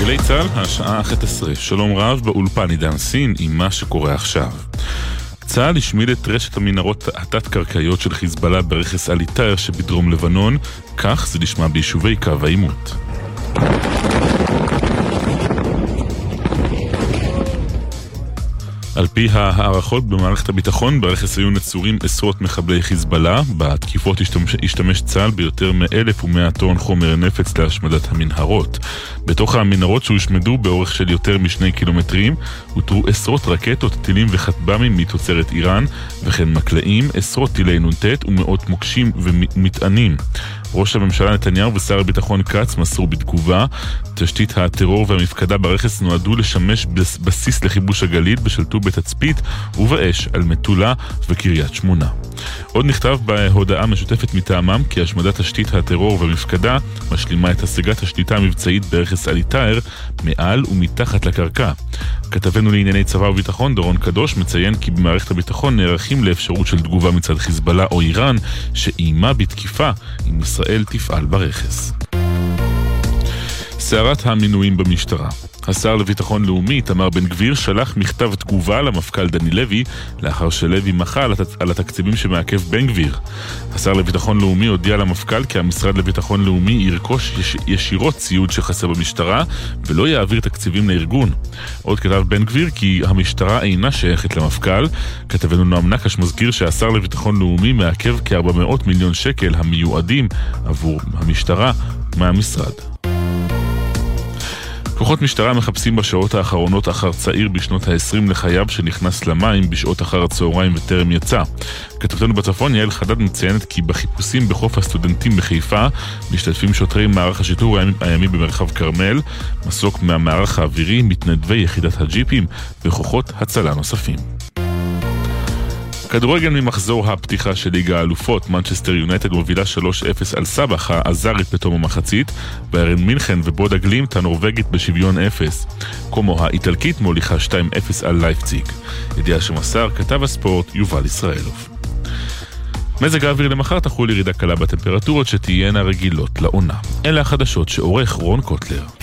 גלי צהל, השעה 11. שלום רב, באולפן עידן סין עם מה שקורה עכשיו. צהל השמיד את רשת המנהרות התת-קרקעיות של חיזבאללה ברכס אל-עיטר שבדרום לבנון, כך זה נשמע ביישובי קו העימות. על פי הערכות במערכת הביטחון, ברכס היו נצורים עשרות מחבלי חיזבאללה. בתקיפות השתמש צה"ל ביותר מ-1,100 טון חומר נפץ להשמדת המנהרות. בתוך המנהרות שהושמדו באורך של יותר מ2 קילומטרים, הותרו עשרות רקטות, טילים וכטב"מים מתוצרת איראן, וכן מקלעים, עשרות טילי נ"ט ומאות מוקשים ומטענים. ראש הממשלה נתניהו ושר הביטחון כץ מסרו בתגובה, תשתית הטרור והמפקדה ברכס נועדו לשמש בסיס לכיבוש הגליל, בשלטו בתצפית ובאש על מטולה וקריית שמונה. עוד נכתב בהודעה משותפת מטעמם כי השמדת תשתית הטרור והמפקדה משלימה את השגת השליטה המבצעית ברכס אל-עיטר מעל ומתחת לקרקע. כתבנו לענייני צבא וביטחון דורון קדוש מציין כי במערכת הביטחון נערכים לאפשרות של תגובה מצד חיזבאללה או איראן שאימה בתקיפה אם ישראל תפעל ברכס. סערת המינויים במשטרה. השר לביטחון לאומי תמר בן גביר שלח מכתב תגובה למפכ"ל דני לוי לאחר שלוי מחה על התקציבים שמעכב בן גביר. השר לביטחון לאומי הודיע למפכ"ל כי המשרד לביטחון לאומי ירכוש ישירות ציוד שחסר במשטרה ולא יעביר תקציבים לארגון. עוד כתב בן גביר כי המשטרה אינה שייכת למפכ"ל. כתבנו נועם נקש מזכיר שהשר לביטחון לאומי מעכב כ-400 מיליון שקל המיועדים עבור המשטרה מהמשרד. כוחות משטרה מחפשים בשעות האחרונות אחר צעיר בשנות ה-20 לחייו שנכנס למים בשעות אחר הצהריים וטרם יצא. כתבתנו בצפון יעל חדד מציינת כי בחיפושים בחוף הסטודנטים בחיפה משתתפים שוטרי מערך השיטור הימי במרחב כרמל, מסוק מהמערך האווירי, מתנדבי יחידת הג'יפים וכוחות הצלה נוספים. כדורגל ממחזור הפתיחה של ליגה האלופות, מנצ'סטר יונייטד מובילה 3-0 על סבח העזרית בתום המחצית, ביירן מינכן ובודה גלימט הנורווגית בשוויון 0. קומו האיטלקית מוליכה 2-0 על לייפציג. ידיעה שמסר כתב הספורט יובל ישראלוב. מזג האוויר למחר תחול ירידה קלה בטמפרטורות שתהיינה רגילות לעונה. אלה החדשות שעורך רון קוטלר.